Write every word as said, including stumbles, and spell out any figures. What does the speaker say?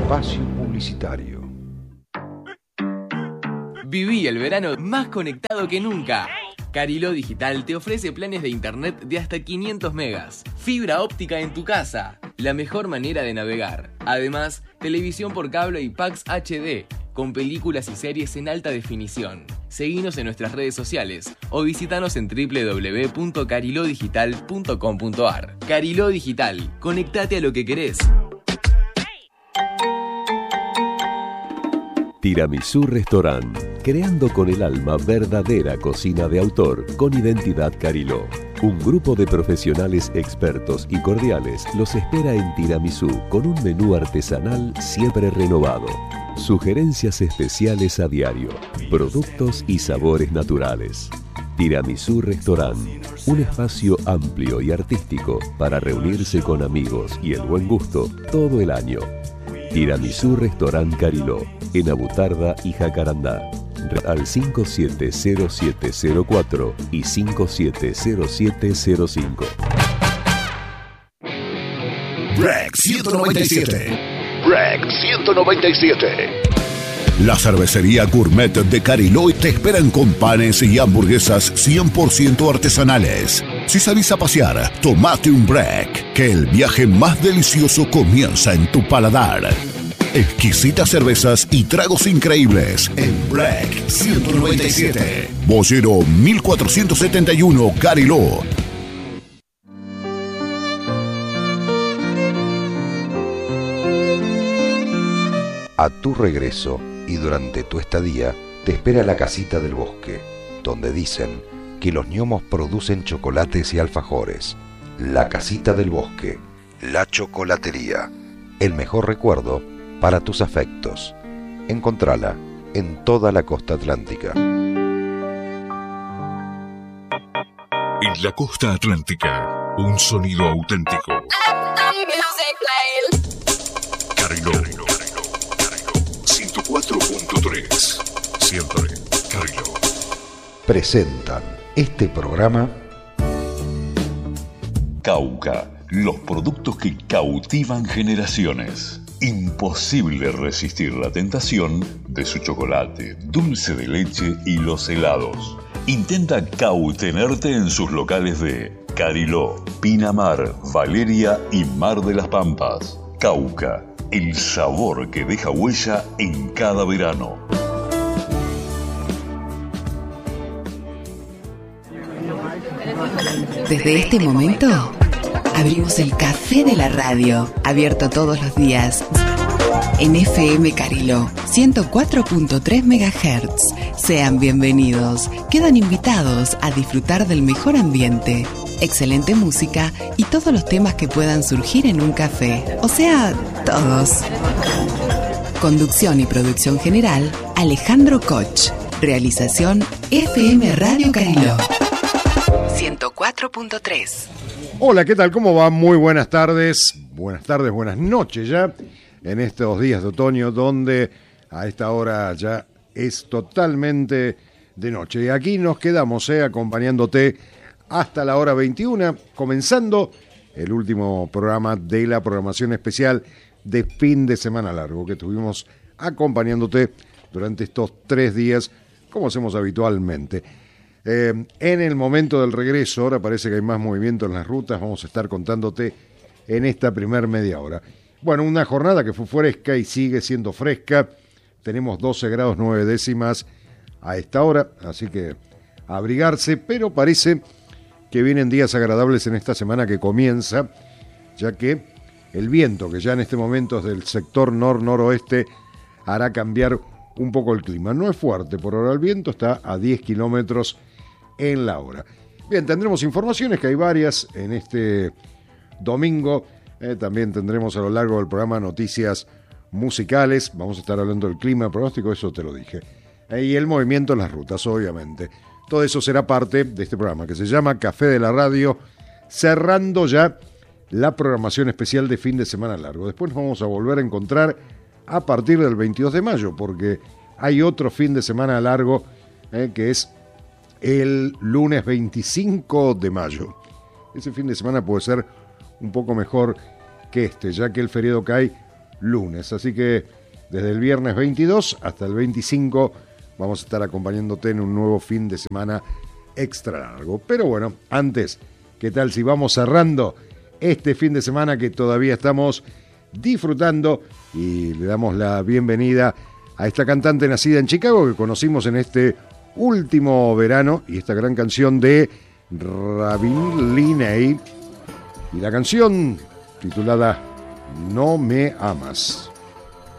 Espacio publicitario. Viví el verano más conectado que nunca. Cariló Digital te ofrece planes de internet de hasta quinientos megas, fibra óptica en tu casa, la mejor manera de navegar. Además, televisión por cable y packs H D, con películas y series en alta definición. Seguinos en nuestras redes sociales o visitanos en doble u doble u doble u punto cariló digital punto com punto a r. Cariló Digital, conectate a lo que querés. Tiramisú Restaurant, creando con el alma verdadera cocina de autor con identidad Cariló. Un grupo de profesionales expertos y cordiales los espera en Tiramisú con un menú artesanal siempre renovado. Sugerencias especiales a diario, productos y sabores naturales. Tiramisú Restaurant, un espacio amplio y artístico para reunirse con amigos y el buen gusto todo el año. Tiramisú Restaurant Cariló, en Abutarda y Jacarandá. Al cinco siete cero siete cero cuatro y cinco siete cero siete cero cinco. Break ciento noventa y siete. Break ciento noventa y siete. La cervecería gourmet de Cariló te esperan con panes y hamburguesas cien por ciento artesanales. Si salís a pasear, tomate un break, que el viaje más delicioso comienza en tu paladar. Exquisitas cervezas y tragos increíbles en Break ciento noventa y siete. Boyero mil cuatrocientos setenta y uno, Cariló. A tu regreso y durante tu estadía te espera la Casita del Bosque, donde dicen que los gnomos producen chocolates y alfajores. La Casita del Bosque, la chocolatería, el mejor recuerdo para tus afectos. Encontrala en toda la costa atlántica. En la costa atlántica, un sonido auténtico. Cariló, ciento cuatro punto tres. Siempre Cariló. Presentan este programa Cauca, los productos que cautivan generaciones. Imposible resistir la tentación de su chocolate, dulce de leche y los helados. Intenta cautenerte en sus locales de Cariló, Pinamar, Valeria y Mar de las Pampas. Cauca, el sabor que deja huella en cada verano. Desde este momento, abrimos el Café de la Radio, abierto todos los días, en F M Cariló, ciento cuatro punto tres megahertz. Sean bienvenidos, quedan invitados a disfrutar del mejor ambiente, excelente música y todos los temas que puedan surgir en un café, o sea, todos. Conducción y producción general, Alejandro Koch. Realización, F M Radio Cariló, ciento cuatro punto tres. Hola, ¿qué tal? ¿Cómo va? Muy buenas tardes, buenas tardes, buenas noches ya, en estos días de otoño donde a esta hora ya es totalmente de noche. Y aquí nos quedamos, eh, acompañándote hasta la hora veintiuna, comenzando el último programa de la programación especial de fin de semana largo que estuvimos acompañándote durante estos tres días, como hacemos habitualmente. Eh, en el momento del regreso, ahora parece que hay más movimiento en las rutas, vamos a estar contándote en esta primer media hora. Bueno, una jornada que fue fresca y sigue siendo fresca. Tenemos doce grados nueve décimas a esta hora, así que abrigarse, pero parece que vienen días agradables en esta semana que comienza, ya que el viento, que ya en este momento es del sector nor-noroeste, hará cambiar un poco el clima. No es fuerte por ahora el viento, está a diez kilómetros en la hora. Bien, tendremos informaciones, que hay varias en este domingo. Eh, también tendremos a lo largo del programa noticias musicales. Vamos a estar hablando del clima, el pronóstico, eso te lo dije. Eh, y el movimiento en las rutas, obviamente. Todo eso será parte de este programa que se llama Café de la Radio, cerrando ya la programación especial de fin de semana largo. Después nos vamos a volver a encontrar a partir del veintidós de mayo, porque hay otro fin de semana largo eh, que es el lunes veinticinco de mayo. Ese fin de semana puede ser un poco mejor que este, ya que el feriado cae lunes. Así que desde el viernes veintidós hasta el veinticinco vamos a estar acompañándote en un nuevo fin de semana extra largo. Pero bueno, antes, ¿qué tal si vamos cerrando este fin de semana que todavía estamos disfrutando? Y le damos la bienvenida a esta cantante nacida en Chicago que conocimos en este último verano, y esta gran canción de Rabin Liney, y la canción titulada No me amas.